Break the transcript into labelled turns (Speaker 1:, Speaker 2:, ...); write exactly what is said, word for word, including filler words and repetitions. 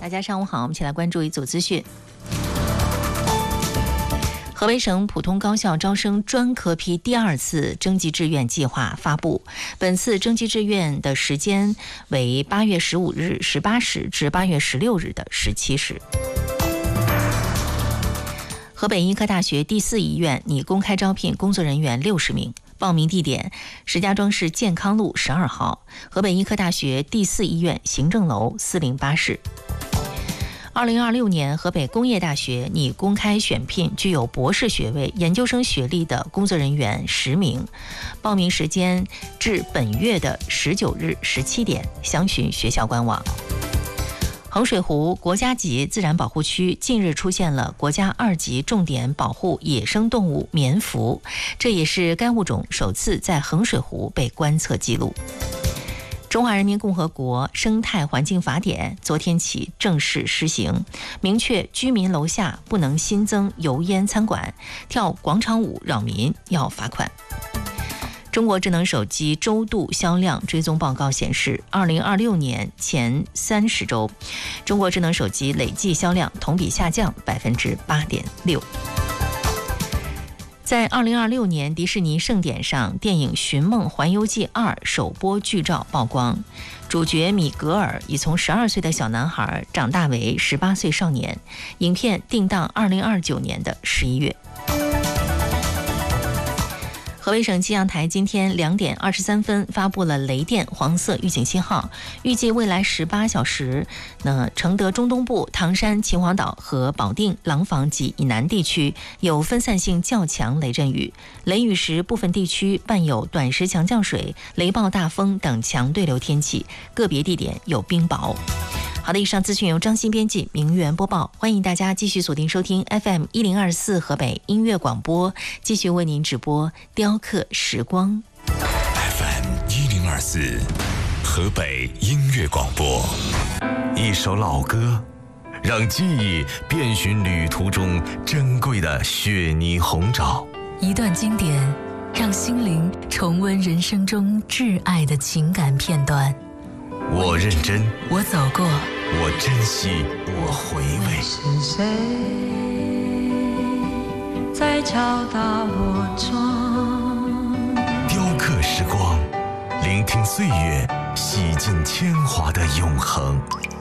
Speaker 1: 大家上午好，我们一起来关注一组资讯。河北省普通高校招生专科批第二次征集志愿计划发布，本次征集志愿的时间为八月十五日十八时至八月十六日的十七时。河北医科大学第四医院拟公开招聘工作人员六十名，报名地点石家庄市健康路十二号，河北医科大学第四医院行政楼四零八室。二零二六年，河北工业大学拟公开选聘具有博士学位、研究生学历的工作人员十名，报名时间至本月的十九日十七点，详询学校官网。衡水湖国家级自然保护区近日出现了国家二级重点保护野生动物棉芾，这也是该物种首次在衡水湖被观测记录。中华人民共和国生态环境法典昨天起正式施行，明确居民楼下不能新增油烟餐馆，跳广场舞扰民要罚款。中国智能手机周度销量追踪报告显示，二零二六年前三十周，中国智能手机累计销量同比下降百分之八点六。在二零二六年迪士尼盛典上，电影《寻梦环游记二》首播剧照曝光，主角米格尔已从十二岁的小男孩长大为十八岁少年。影片定档二零二九年的十一月。河北省气象台今天两点二十三分发布了雷电黄色预警信号，预计未来十八小时，那承德中东部、唐山、秦皇岛和保定、廊坊及以南地区有分散性较强雷阵雨，雷雨时部分地区伴有短时强降水、雷暴大风等强对流天气，个别地点有冰雹。好的，以上资讯由张欣编辑，明媛播报。欢迎大家继续锁定收听 F M 一零二四河北音乐广播，继续为您直播雕刻时光。
Speaker 2: F M 一零二四河北音乐广播，一首老歌，让记忆遍寻旅途中珍贵的雪泥红枣；
Speaker 3: 一段经典，让心灵重温人生中挚爱的情感片段。
Speaker 2: 我认真，
Speaker 3: 我走过，
Speaker 2: 我珍惜，我回味。
Speaker 4: 是谁在敲打我窗？
Speaker 2: 雕刻时光，聆听岁月洗尽铅华的永恒。